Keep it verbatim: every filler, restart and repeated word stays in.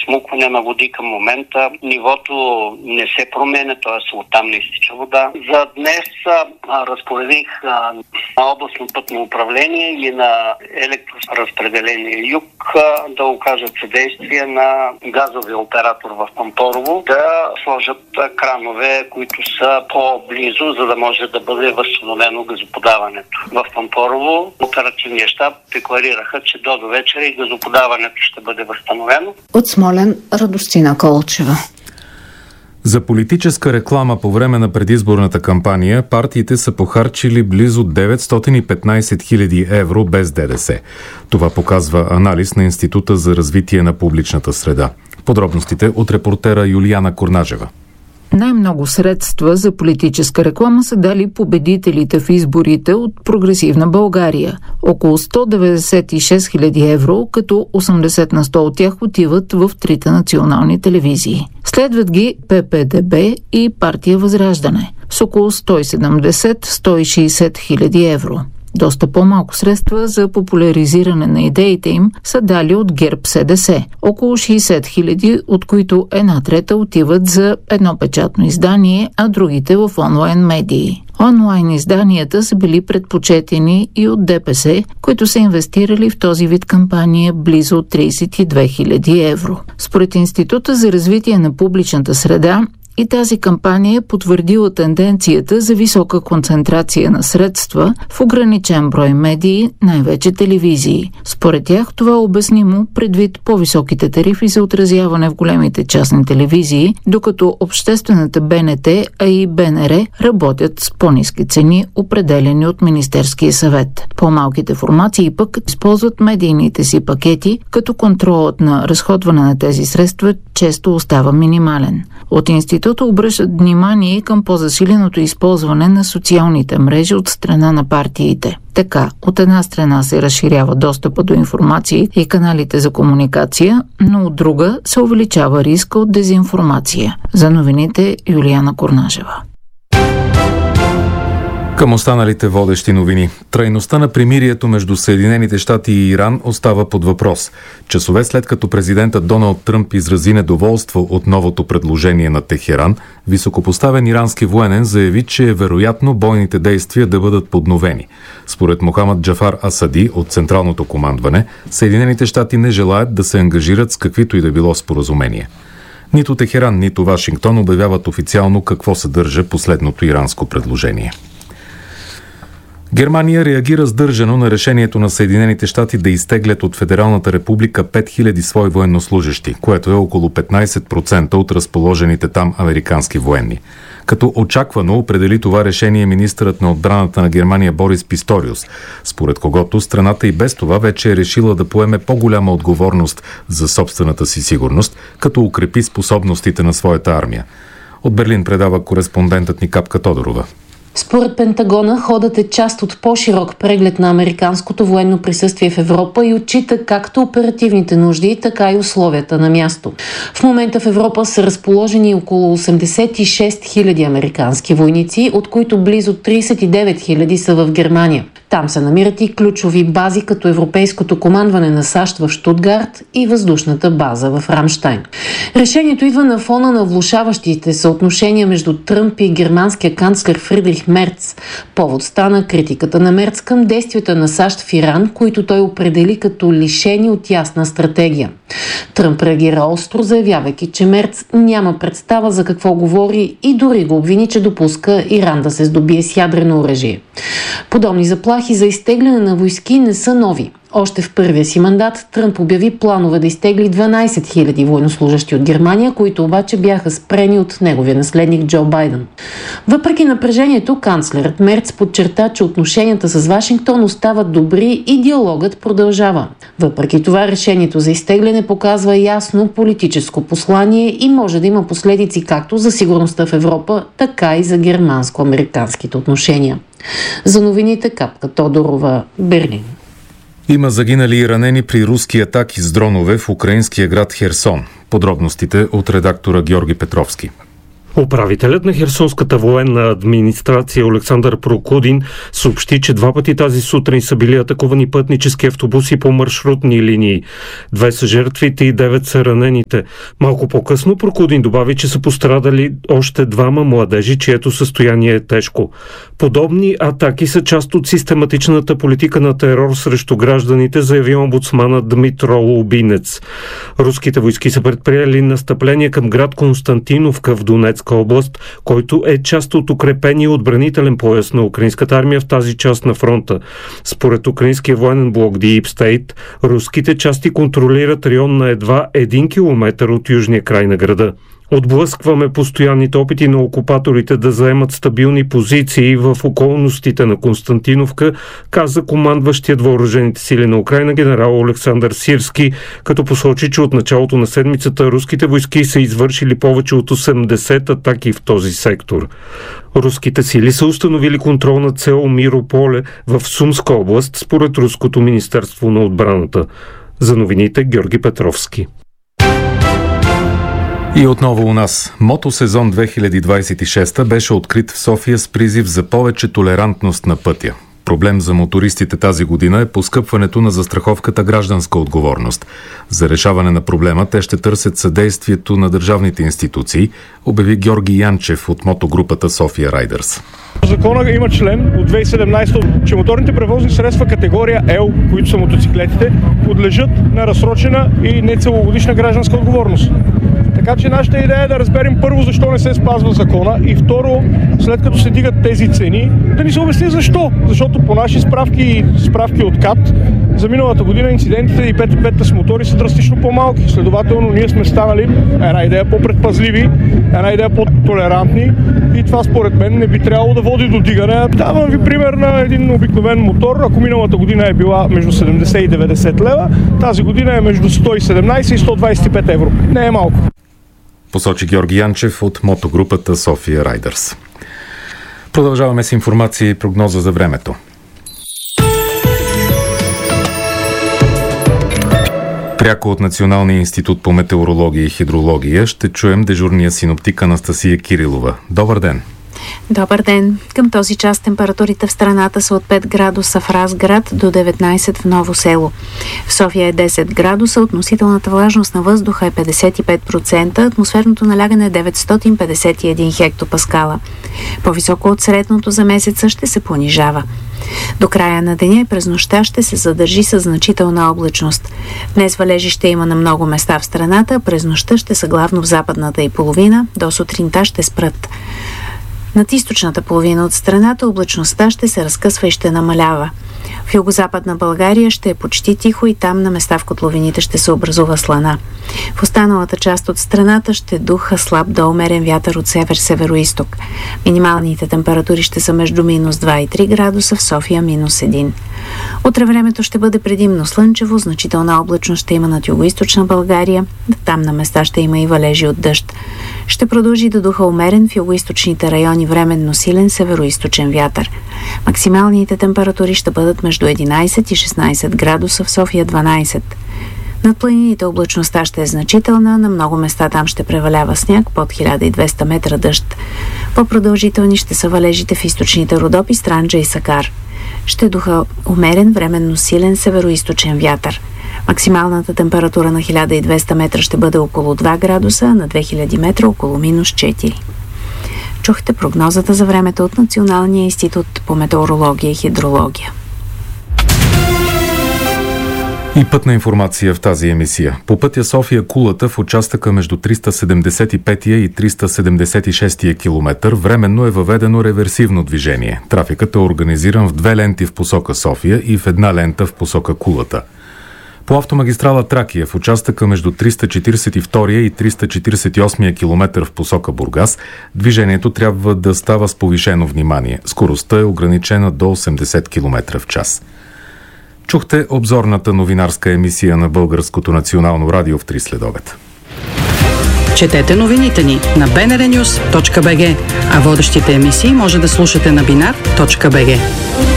всмукване на води към момента. Нивото не се променя, т.е. оттам не изтича вода. За днес а, разпоредих а, на областно пътно управление и на електроразпределение Юг а, да окажат съдействие на газовия оператор в Пампорово да сложат а, кранове, които са по-близо, за да може да бъде възстановено газоподаването. В Пампорово оперативния щаб декларираха, че до до вечера и газоподаването ще бъде възстановено. От Смолян Радостина Колчева. За политическа реклама по време на предизборната кампания партиите са похарчили близо деветстотин и петнайсет хиляди евро без ДДС. Това показва анализ на Института за развитие на публичната среда. Подробностите от репортера Юлияна Курнажева. Най-много средства за политическа реклама са дали победителите в изборите от Прогресивна България. Около сто деветдесет и шест хиляди евро, като осемдесет на сто от тях отиват в трите национални телевизии. Следват ги ППДБ и партия Възраждане с около сто и седемдесет до сто и шейсет хиляди евро. Доста по-малко средства за популяризиране на идеите им са дали от ГЕРБ-СДС. Около шейсет хиляди, от които една трета отиват за едно печатно издание, а другите в онлайн медии. Онлайн изданията са били предпочетени и от ДПС, които са инвестирали в този вид кампания близо трийсет и две хиляди евро. Според Института за развитие на публичната среда, и тази кампания е потвърдила тенденцията за висока концентрация на средства в ограничен брой медии, най-вече телевизии. Според тях това е обяснимо предвид по-високите тарифи за отразяване в големите частни телевизии, докато обществената БНТ, а и БНР работят с по-ниски цени, определени от Министерския съвет. По-малките формации пък използват медийните си пакети, като контролът на разходване на тези средства често остава минимален. От института обръщат внимание към по-засиленото използване на социалните мрежи от страна на партиите. Така, от една страна се разширява достъпа до информация и каналите за комуникация, но от друга се увеличава риска от дезинформация. За новините Юлияна Курнажева. Към останалите водещи новини. Трайността на примирието между Съединените щати и Иран остава под въпрос. Часове след като президентът Доналд Тръмп изрази недоволство от новото предложение на Техеран, високопоставен ирански военен заяви, че е вероятно бойните действия да бъдат подновени. Според Мохамад Джафар Асади от Централното командване, Съединените щати не желаят да се ангажират с каквито и да било споразумение. Нито Техеран, нито Вашингтон обявяват официално какво съдържа последното иранско предложение. Германия реагира сдържано на решението на Съединените щати да изтеглят от Федералната република пет хиляди свои военнослужещи, което е около петнайсет процента от разположените там американски военни. Като очаквано определи това решение министърът на отбраната на Германия Борис Писториус, според когото страната и без това вече е решила да поеме по-голяма отговорност за собствената си сигурност, като укрепи способностите на своята армия. От Берлин предава кореспондентът ни Капка Тодорова. Според Пентагона, ходът е част от по-широк преглед на американското военно присъствие в Европа и отчита както оперативните нужди, така и условията на място. В момента в Европа са разположени около осемдесет и шест хиляди американски войници, от които близо трийсет и девет хиляди са в Германия. Там се намират и ключови бази, като Европейското командване на САЩ в Щутгарт и въздушната база в Рамщайн. Решението идва на фона на влошаващите съотношения между Тръмп и германския канцлер Фридрих Мерц. Повод стана критиката на Мерц към действията на САЩ в Иран, които той определи като лишени от ясна стратегия. Тръмп реагира остро, заявявайки, че Мерц няма представа за какво говори и дори го обвини, че допуска Иран да се здобие с ядрено оръжие. Подобни заплахи за изтегляне на войски не са нови. Още в първия си мандат Тръмп обяви планове да изтегли дванайсет хиляди военнослужещи от Германия, които обаче бяха спрени от неговия наследник Джо Байден. Въпреки напрежението, канцлерът Мерц подчерта, че отношенията с Вашингтон остават добри и диалогът продължава. Въпреки това, решението за изтегляне показва ясно политическо послание и може да има последици както за сигурността в Европа, така и за германско-американските отношения. За новините Капка Тодорова, Берлин. Има загинали и ранени при руски атаки с дронове в украинския град Херсон. Подробностите от редактора Георги Петровски. Управителят на Херсонската военна администрация Олександър Прокудин съобщи, че два пъти тази сутрин са били атакувани пътнически автобуси по маршрутни линии. Две са жертвите и девет са ранените. Малко по-късно Прокудин добави, че са пострадали още двама младежи, чието състояние е тежко. Подобни атаки са част от систематичната политика на терор срещу гражданите, заяви омбудсмана Дмитро Лубинец. Руските войски са предприели настъпление към град Константиновка в Донецк област, който е част от укрепения отбранителен пояс на украинската армия в тази част на фронта. Според украинския военен блог Deep State, руските части контролират район на едва един километър от южния край на града. Отблъскваме постоянните опити на окупаторите да заемат стабилни позиции в околностите на Константиновка, каза командващият въоръжените сили на Украйна генерал Олександър Сирски, като посочи, че от началото на седмицата руските войски са извършили повече от осемдесет атаки в този сектор. Руските сили са установили контрол над село Мирополе в Сумска област, според Руското министерство на отбраната. За новините Георги Петровски. И отново у нас. Мотосезон две хиляди двадесет и шеста беше открит в София с призив за повече толерантност на пътя. Проблем за мотористите тази година е поскъпването на застраховката гражданска отговорност. За решаване на проблема те ще търсят съдействието на държавните институции, обяви Георги Янчев от мотогрупата София Райдърс. В закона има член от две хиляди и седемнадесета, че моторните превозни средства категория L, които са мотоциклетите, подлежат на разсрочена и нецелогодишна гражданска отговорност. Така че нашата идея е да разберем първо защо не се спазва закона и второ, след като се дигат тези цени, да ни се обясни защо. Защото по наши справки и справки от КАТ за миналата година инцидентите и пет и пет с мотори са драстично по-малки. Следователно ние сме станали една идея по-предпазливи, една идея по-толерантни и това според мен не би трябвало да води до дигане. Давам ви пример на един обикновен мотор. Ако миналата година е била между седемдесет и деветдесет лева, тази година е между сто и седемнадесет и сто двадесет и пет евро. Не е малко. Посочи Георги Янчев от мотогрупата София Райдърс. Продължаваме с информация и прогноза за времето. Пряко от Националния институт по метеорология и хидрология ще чуем дежурния синоптик Анастасия Кирилова. Добър ден! Добър ден! Към този час температурите в страната са от пет градуса в Разград до деветнадесет в Ново село. В София е десет градуса, относителната влажност на въздуха е петдесет и пет процента, атмосферното налягане е деветстотин петдесет и един хектопаскала. По-високо от средното за месеца ще се понижава. До края на деня и през нощта ще се задържи със значителна облачност. Днес валежи ще има на много места в страната, през нощта ще са главно в западната и половина, до сутринта ще спрат. Над източната половина от страната облачността ще се разкъсва и ще намалява. В югозападна България ще е почти тихо и там на места в котловините ще се образува слана. В останалата част от страната ще духа слаб до умерен вятър от север-североизток. Минималните температури ще са между минус два и три градуса, в София минус един. Утре времето ще бъде предимно слънчево, значителна облачност ще има над югоизточна България, там на места ще има и валежи от дъжд. Ще продължи да духа умерен в югоизточните райони временно силен североизточен вятър. Максималните температури ще бъдат между единадесет и шестнадесет градуса, в София дванадесет. Над планините облачността ще е значителна, на много места там ще превалява сняг, под хиляда и двеста метра дъжд. По-продължителни ще са валежите в източните Родопи, Странджа и Сакар. Ще духа умерен, временно силен североизточен вятър. Максималната температура на хиляда и двеста метра ще бъде около два градуса, а на две хиляди метра около минус четири. Чухте прогнозата за времето от Националния институт по метеорология и хидрология. И пътна информация в тази емисия. По пътя София-Кулата в участъка между триста седемдесет и петия и триста седемдесет и шестия километър временно е въведено реверсивно движение. Трафикът е организиран в две ленти в посока София и в една лента в посока Кулата. По автомагистрала Тракия в участъка между триста четиридесет и втория и триста четиридесет и осмия километър в посока Бургас движението трябва да става с повишено внимание. Скоростта е ограничена до осемдесет километра в час. Чухте обзорната новинарска емисия на Българското национално радио в три следобед. Четете новините ни на би ен ар нюс точка би джи, а водещите емисии може да слушате на бинар точка би джи.